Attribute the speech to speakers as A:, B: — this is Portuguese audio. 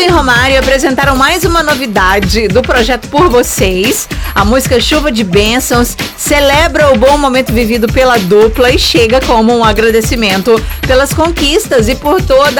A: e Romário apresentaram mais uma novidade do projeto Por Vocês. A música Chuva de Bênçãos celebra o bom momento vivido pela dupla e chega como um agradecimento pelas conquistas e por toda